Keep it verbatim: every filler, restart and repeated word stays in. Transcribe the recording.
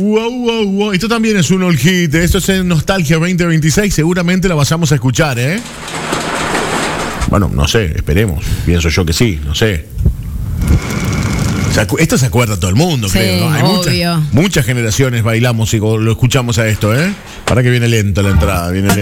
wow, wow, wow. Esto también es un old hit. Esto es en Nostalgia veinte veintiséis. Seguramente la vayamos a escuchar, ¿eh? Bueno, no sé, esperemos. Pienso yo que sí, no sé. Esto se acuerda todo el mundo, sí, creo, ¿no? Hay obvio. muchas, muchas generaciones bailamos y lo escuchamos a esto, ¿eh? Para que viene lento la entrada, viene lento.